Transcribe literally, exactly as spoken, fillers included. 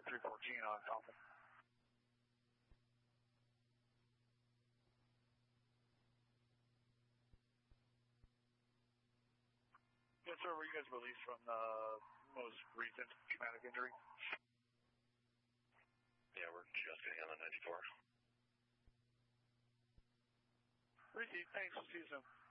three fourteen on Falcon. Yes, sir. Were you guys released from the most recent traumatic injury? Yeah, we're just getting on the ninety-four. Receive. Thanks. We'll see you soon.